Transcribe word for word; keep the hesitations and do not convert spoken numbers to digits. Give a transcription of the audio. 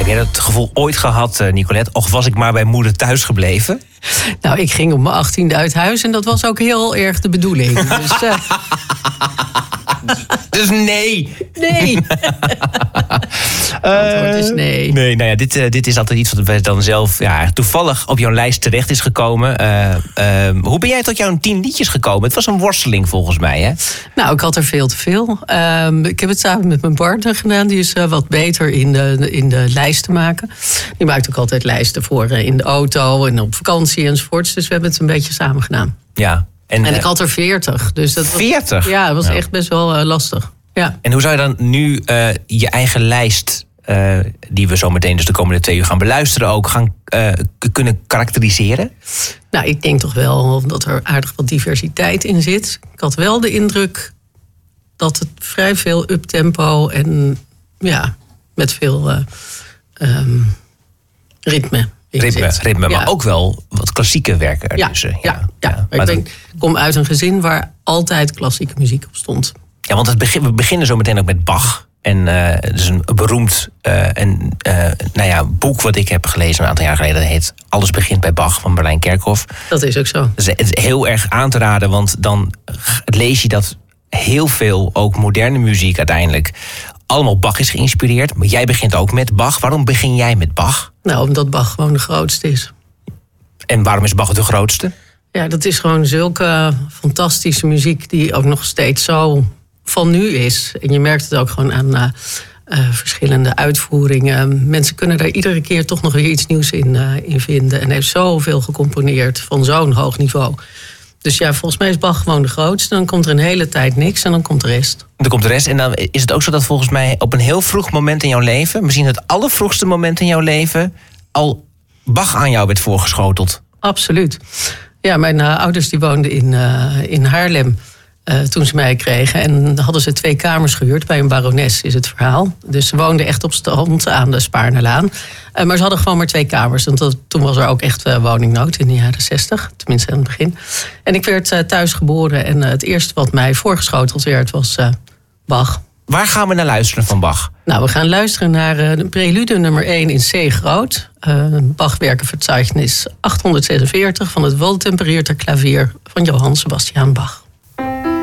Heb jij dat gevoel ooit gehad, uh, Nicolette? Och, was ik maar bij moeder thuis gebleven? Nou, ik ging op mijn achttiende uit huis en dat was ook heel erg de bedoeling. Dus, uh... dus nee. Nee. Antwoord is nee. Nee, nou ja, dit, uh, dit is altijd iets wat dan zelf ja, toevallig op jouw lijst terecht is gekomen. Uh, uh, hoe ben jij tot jouw tien liedjes gekomen? Het was een worsteling volgens mij, hè? Nou, ik had er veel te veel. Um, ik heb het samen met mijn partner gedaan. Die is uh, wat beter in de, in de lijsten maken. Die maakt ook altijd lijsten voor uh, in de auto en op vakantie enzovoorts. Dus we hebben het een beetje samen gedaan. Ja. En, en ik had er veertig. Dus dat veertig? Was, ja, dat was ja. echt best wel uh, lastig. Ja. En hoe zou je dan nu uh, je eigen lijst, uh, die we zo meteen dus de komende twee uur gaan beluisteren, ook gaan uh, k- kunnen karakteriseren? Nou, ik denk toch wel dat er aardig wat diversiteit in zit. Ik had wel de indruk dat het vrij veel uptempo en ja, met veel uh, um, ritme. Ritme, ritme ja. Maar ook wel wat klassieke werken ertussen. Ja, ja, ja. ja. ja. Ik ben, kom uit een gezin waar altijd klassieke muziek op stond. Ja, want het begin, we beginnen zo meteen ook met Bach. En uh, het is een beroemd uh, en, uh, nou ja, boek wat ik heb gelezen een aantal jaar geleden. Dat heet Alles begint bij Bach van Berlijn Kerkhoff. Dat is ook zo. Dus het is heel erg aan te raden, want dan lees je dat heel veel, ook moderne muziek uiteindelijk, allemaal Bach is geïnspireerd. Maar jij begint ook met Bach. Waarom begin jij met Bach? Nou, omdat Bach gewoon de grootste is. En waarom is Bach de grootste? Ja, dat is gewoon zulke fantastische muziek die ook nog steeds zo van nu is. En je merkt het ook gewoon aan uh, uh, verschillende uitvoeringen. Mensen kunnen daar iedere keer toch nog weer iets nieuws in, uh, in vinden. En hij heeft zoveel gecomponeerd van zo'n hoog niveau. Dus ja, volgens mij is Bach gewoon de grootste. Dan komt er een hele tijd niks en dan komt de rest. Dan komt de rest. En dan is het ook zo dat volgens mij op een heel vroeg moment in jouw leven, misschien het allervroegste moment in jouw leven, al Bach aan jou werd voorgeschoteld. Absoluut. Ja, mijn uh, ouders die woonden in, uh, in Haarlem uh, toen ze mij kregen. En hadden ze twee kamers gehuurd bij een barones, is het verhaal. Dus ze woonden echt op stand aan de Spaarnerlaan. Uh, maar ze hadden gewoon maar twee kamers. Want dat, toen was er ook echt uh, woningnood in de jaren zestig. Tenminste aan het begin. En ik werd uh, thuis geboren. En uh, het eerste wat mij voorgeschoteld werd was uh, Bach. Waar gaan we naar luisteren van Bach? Nou, we gaan luisteren naar uh, de prelude nummer één in C groot. Uh, Bach-werkenverzeichnis achthonderdzesenveertig van het Wohltemperierter Klavier van Johann Sebastian Bach.